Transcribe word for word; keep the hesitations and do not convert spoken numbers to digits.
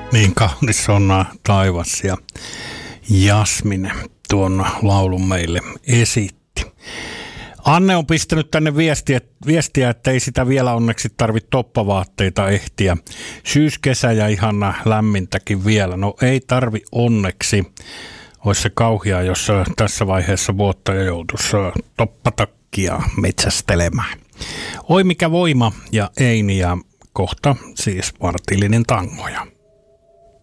Niin kaunis on taivas ja Jasmine tuon laulun meille esitti. Anne on pistänyt tänne viestiä, viestiä, että ei sitä vielä onneksi tarvitse toppavaatteita ehtiä. Syyskesä ja ihan lämmintäkin vielä. No ei tarvi onneksi. Olisi se kauhea, jos tässä vaiheessa vuotta jo joutuisi toppatakkia metsästelemään. Oi mikä voima ja Eini ja kohta siis vartillinen tangoja.